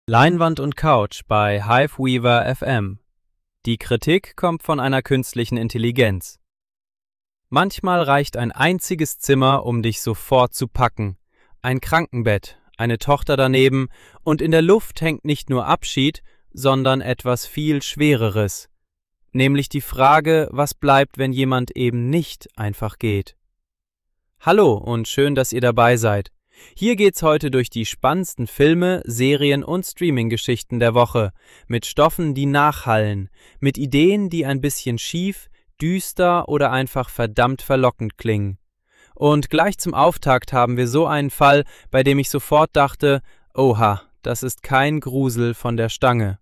Leinwand und Couch bei Hiveweaver FM. Die Kritik kommt von einer künstlichen Intelligenz. Manchmal reicht ein einziges Zimmer, um dich sofort zu packen. Ein Krankenbett, eine Tochter daneben und in der Luft hängt nicht nur Abschied, sondern etwas viel Schwereres. Nämlich die Frage, was bleibt, wenn jemand eben nicht einfach geht. Hallo und schön, dass ihr dabei seid. Hier geht's heute durch die spannendsten Filme, Serien und Streaming-Geschichten der Woche, mit Stoffen, die nachhallen, mit Ideen, die ein bisschen schief, düster oder einfach verdammt verlockend klingen. Und gleich zum Auftakt haben wir so einen Fall, bei dem ich sofort dachte, oha, das ist kein Grusel von der Stange.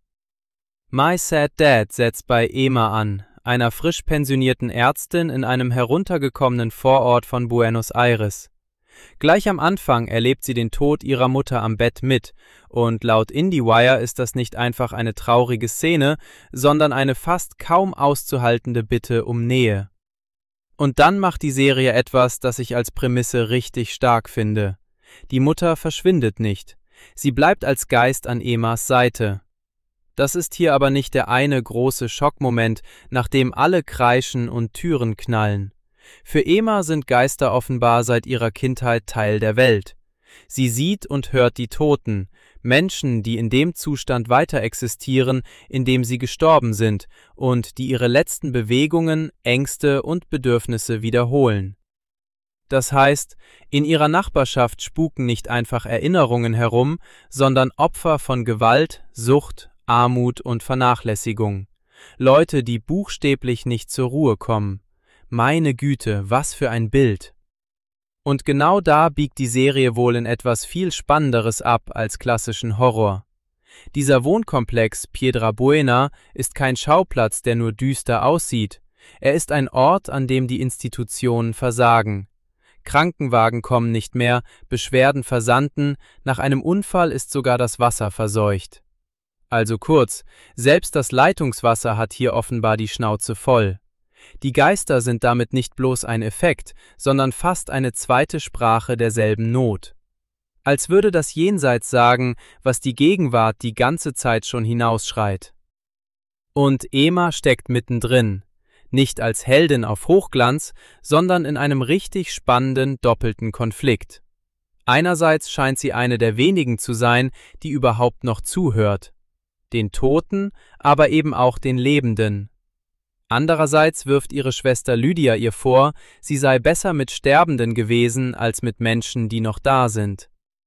My Sad Dad setzt bei Emma an, einer frisch pensionierten Ärztin in einem heruntergekommenen Vorort von Buenos Aires. Gleich am Anfang erlebt sie den Tod ihrer Mutter am Bett mit und laut IndieWire ist das nicht einfach eine traurige Szene, sondern eine fast kaum auszuhaltende Bitte um Nähe. Und dann macht die Serie etwas, das ich als Prämisse richtig stark finde. Die Mutter verschwindet nicht. Sie bleibt als Geist an Emmas Seite. Das ist hier aber nicht der eine große Schockmoment, nach dem alle kreischen und Türen knallen. Für Emma sind Geister offenbar seit ihrer Kindheit Teil der Welt. Sie sieht und hört die Toten, Menschen, die in dem Zustand weiter existieren, in dem sie gestorben sind und die ihre letzten Bewegungen, Ängste und Bedürfnisse wiederholen. Das heißt, in ihrer Nachbarschaft spuken nicht einfach Erinnerungen herum, sondern Opfer von Gewalt, Sucht, Armut und Vernachlässigung. Leute, die buchstäblich nicht zur Ruhe kommen. Meine Güte, was für ein Bild! Und genau da biegt die Serie wohl in etwas viel Spannenderes ab als klassischen Horror. Dieser Wohnkomplex Piedrabuena ist kein Schauplatz, der nur düster aussieht. Er ist ein Ort, an dem die Institutionen versagen. Krankenwagen kommen nicht mehr, Beschwerden versanden, nach einem Unfall ist sogar das Wasser verseucht. Also kurz, selbst das Leitungswasser hat hier offenbar die Schnauze voll. Die Geister sind damit nicht bloß ein Effekt, sondern fast eine zweite Sprache derselben Not. Als würde das Jenseits sagen, was die Gegenwart die ganze Zeit schon hinausschreit. Und Emma steckt mittendrin, nicht als Heldin auf Hochglanz, sondern in einem richtig spannenden doppelten Konflikt. Einerseits scheint sie eine der wenigen zu sein, die überhaupt noch zuhört. Den Toten, aber eben auch den Lebenden. Andererseits wirft ihre Schwester Lydia ihr vor, sie sei besser mit Sterbenden gewesen als mit Menschen, die noch da sind.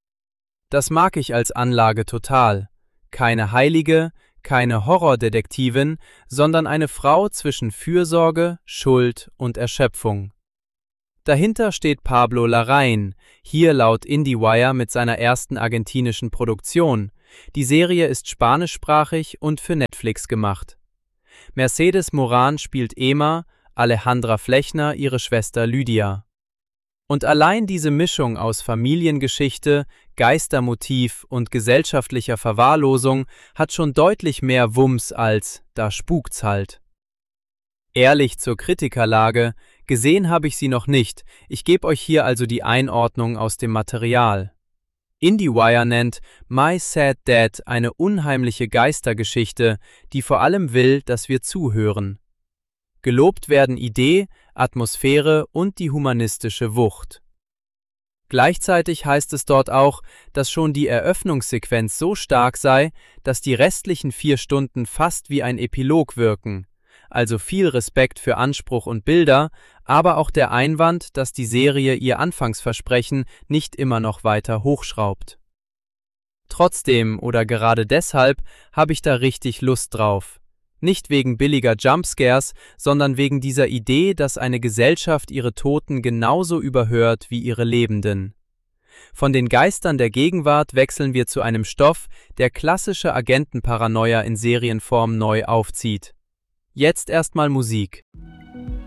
Das mag ich als Anlage total. Keine Heilige, keine Horrordetektivin, sondern eine Frau zwischen Fürsorge, Schuld und Erschöpfung. Dahinter steht Pablo Larraín, hier laut IndieWire mit seiner ersten argentinischen Produktion. Die Serie ist spanischsprachig und für Netflix gemacht. Mercedes Morán spielt Emma, Alejandra Flechner ihre Schwester Lydia. Und allein diese Mischung aus Familiengeschichte, Geistermotiv und gesellschaftlicher Verwahrlosung hat schon deutlich mehr Wumms als »da spukt's halt«. Ehrlich zur Kritikerlage, gesehen habe ich sie noch nicht, ich gebe euch hier also die Einordnung aus dem Material. IndieWire nennt My Sad Dad eine unheimliche Geistergeschichte, die vor allem will, dass wir zuhören. Gelobt werden Idee, Atmosphäre und die humanistische Wucht. Gleichzeitig heißt es dort auch, dass schon die Eröffnungssequenz so stark sei, dass die restlichen 4 Stunden fast wie ein Epilog wirken. Also viel Respekt für Anspruch und Bilder, aber auch der Einwand, dass die Serie ihr Anfangsversprechen nicht immer noch weiter hochschraubt. Trotzdem oder gerade deshalb habe ich da richtig Lust drauf. Nicht wegen billiger Jumpscares, sondern wegen dieser Idee, dass eine Gesellschaft ihre Toten genauso überhört wie ihre Lebenden. Von den Geistern der Gegenwart wechseln wir zu einem Stoff, der klassische Agentenparanoia in Serienform neu aufzieht. Jetzt erstmal Musik.